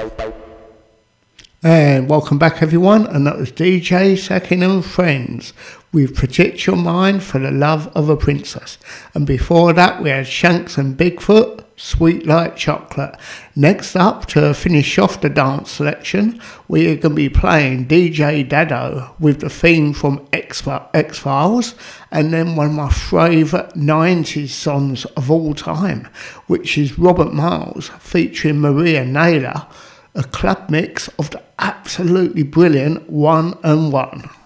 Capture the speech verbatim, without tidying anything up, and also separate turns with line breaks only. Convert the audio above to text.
And welcome back everyone, and that was D J Sakin and Friends with Protect Your Mind for the Love of a Princess. And before that we had Shanks and Bigfoot, Sweet Like Chocolate. Next up, to finish off the dance selection, we are going to be playing D J Dado with the theme from X-Files, and then one of my favourite nineties songs of all time, which is Robert Miles featuring Maria Naylor, a club mix of the absolutely brilliant One and One.